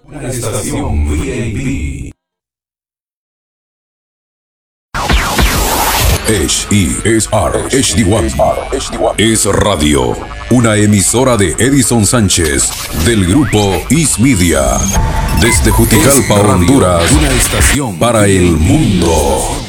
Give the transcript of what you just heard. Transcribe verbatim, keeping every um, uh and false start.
Una estación V I P. H E S R H D uno es radio, una emisora de Edison Sánchez del grupo Is Media, desde Juticalpa, Honduras, una estación para el mundo.